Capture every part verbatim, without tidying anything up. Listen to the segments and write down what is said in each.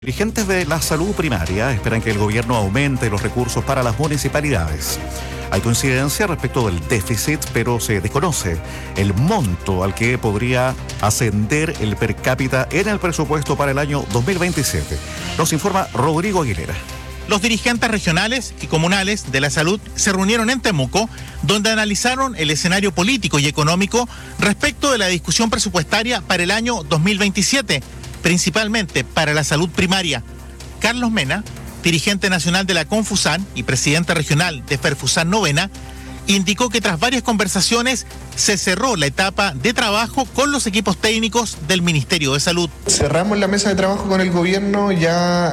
Dirigentes de la salud primaria esperan que el gobierno aumente los recursos para las municipalidades. Hay coincidencia respecto del déficit, pero se desconoce el monto al que podría ascender el per cápita en el presupuesto para el año dos mil veintisiete. Nos informa Rodrigo Aguilera. Los dirigentes regionales y comunales de la salud se reunieron en Temuco, donde analizaron el escenario político y económico respecto de la discusión presupuestaria para el año dos mil veintisiete. Principalmente para la salud primaria. Carlos Mena, dirigente nacional de la Confusan y presidente regional de Ferfusan Novena, indicó que tras varias conversaciones se cerró la etapa de trabajo con los equipos técnicos del Ministerio de Salud. Cerramos la mesa de trabajo con el gobierno ya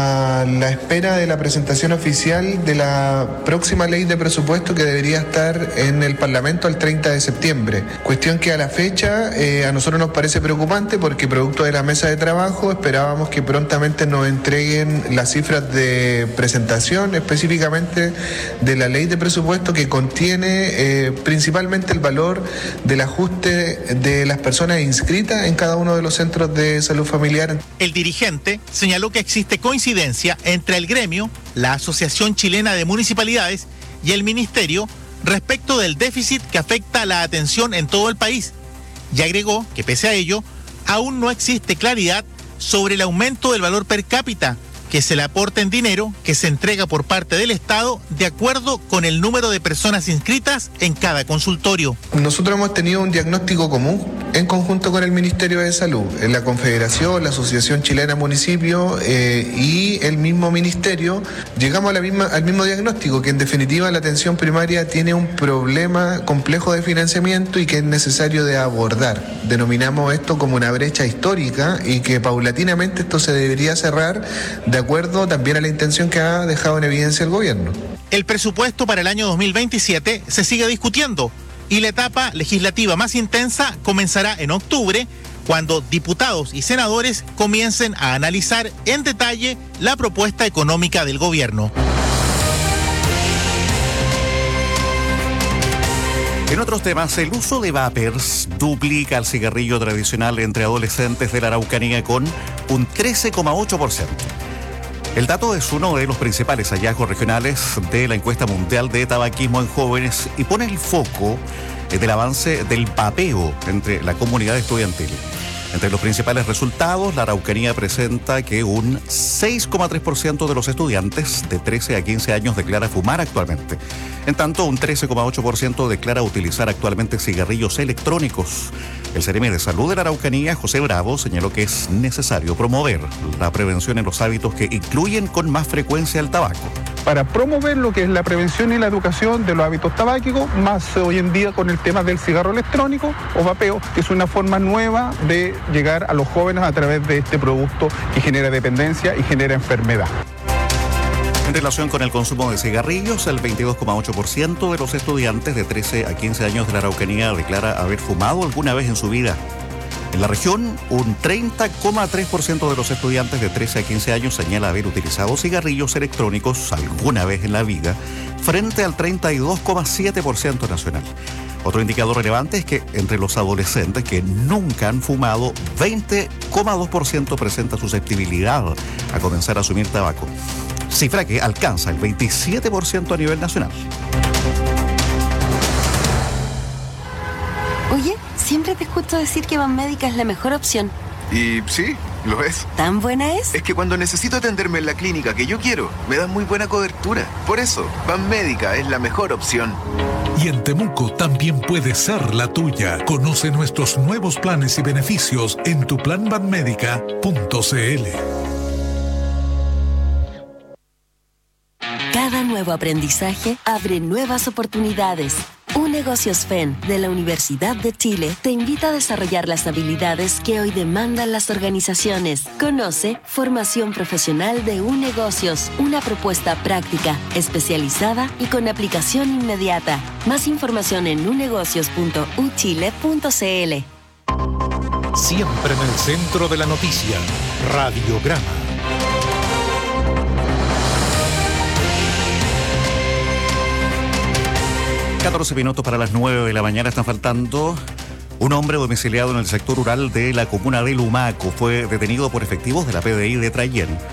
a la espera de la presentación oficial de la próxima ley de presupuesto que debería estar en el Parlamento el treinta de septiembre. Cuestión que a la fecha eh, a nosotros nos parece preocupante porque producto de la mesa de trabajo esperábamos que prontamente nos entreguen las cifras de presentación específicamente de la ley de presupuesto que contiene eh, principalmente el valor del ajuste de las personas inscritas en cada uno de los centros de salud familiar. El dirigente señaló que existe coincidencia entre el gremio, la Asociación Chilena de Municipalidades y el Ministerio respecto del déficit que afecta a la atención en todo el país, y agregó que pese a ello, aún no existe claridad sobre el aumento del valor per cápita que se le aporta en dinero que se entrega por parte del Estado de acuerdo con el número de personas inscritas en cada consultorio. Nosotros hemos tenido un diagnóstico común en conjunto con el Ministerio de Salud, en la Confederación, la Asociación Chilena Municipio eh, y el mismo Ministerio. Llegamos a la misma, al mismo diagnóstico, que en definitiva la atención primaria tiene un problema complejo de financiamiento y que es necesario de abordar. Denominamos esto como una brecha histórica y que paulatinamente esto se debería cerrar de acuerdo también a la intención que ha dejado en evidencia el gobierno. El presupuesto para el año dos mil veintisiete se sigue discutiendo y la etapa legislativa más intensa comenzará en octubre, cuando diputados y senadores comiencen a analizar en detalle la propuesta económica del gobierno. En otros temas, el uso de vapers duplica el cigarrillo tradicional entre adolescentes de la Araucanía con un trece coma ocho por ciento. El dato es uno de los principales hallazgos regionales de la encuesta mundial de tabaquismo en jóvenes y pone el foco del avance del vapeo entre la comunidad estudiantil. Entre los principales resultados, la Araucanía presenta que un seis coma tres por ciento de los estudiantes de trece a quince años declara fumar actualmente. En tanto, un trece coma ocho por ciento declara utilizar actualmente cigarrillos electrónicos. El Seremi de Salud de la Araucanía, José Bravo, señaló que es necesario promover la prevención en los hábitos que incluyen con más frecuencia el tabaco. Para promover lo que es la prevención y la educación de los hábitos tabáquicos, más hoy en día con el tema del cigarro electrónico o vapeo, que es una forma nueva de llegar a los jóvenes a través de este producto que genera dependencia y genera enfermedad. En relación con el consumo de cigarrillos, el veintidós coma ocho por ciento de los estudiantes de trece a quince años de la Araucanía declara haber fumado alguna vez en su vida. En la región, un treinta coma tres por ciento de los estudiantes de trece a quince años señala haber utilizado cigarrillos electrónicos alguna vez en la vida, frente al treinta y dos coma siete por ciento nacional. Otro indicador relevante es que entre los adolescentes que nunca han fumado, veinte coma dos por ciento presenta susceptibilidad a comenzar a asumir tabaco, cifra que alcanza el veintisiete por ciento a nivel nacional. Oye, siempre te escucho decir que Banmédica es la mejor opción. Y sí, lo es. ¿Tan buena es? Es que cuando necesito atenderme en la clínica que yo quiero, me dan muy buena cobertura. Por eso, Banmédica es la mejor opción. Y en Temuco también puede ser la tuya. Conoce nuestros nuevos planes y beneficios en tu plan banmédica punto c l. Cada nuevo aprendizaje abre nuevas oportunidades. UNegocios F E N de la Universidad de Chile te invita a desarrollar las habilidades que hoy demandan las organizaciones. Conoce Formación Profesional de UNegocios, una propuesta práctica, especializada y con aplicación inmediata. Más información en unegocios punto u chile punto c l. Siempre en el centro de la noticia, Radiograma. catorce minutos para las nueve de la mañana, están faltando Un hombre domiciliado en el sector rural de la comuna de Lumaco fue detenido por efectivos de la P D I de Trayén